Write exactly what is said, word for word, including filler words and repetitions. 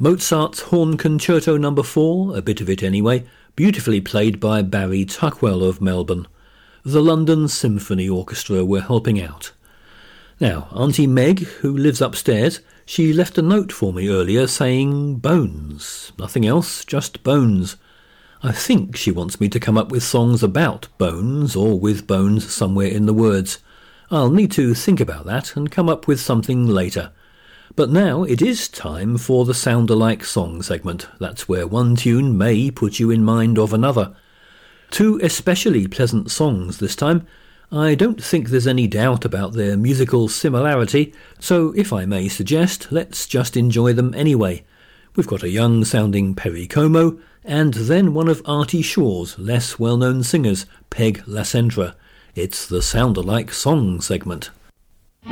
Mozart's Horn Concerto number four, a bit of it anyway, beautifully played by Barry Tuckwell of Melbourne. The London Symphony Orchestra were helping out. Now, Auntie Meg, who lives upstairs, she left a note for me earlier saying bones. Nothing else, just bones. I think she wants me to come up with songs about bones or with bones somewhere in the words. I'll need to think about that and come up with something later. But now it is time for the Sound-alike song segment. That's where one tune may put you in mind of another. Two especially pleasant songs this time. I don't think there's any doubt about their musical similarity, so if I may suggest, let's just enjoy them anyway. We've got a young-sounding Perry Como, and then one of Artie Shaw's less well-known singers, Peg LaCentra. It's the Sound-alike song segment.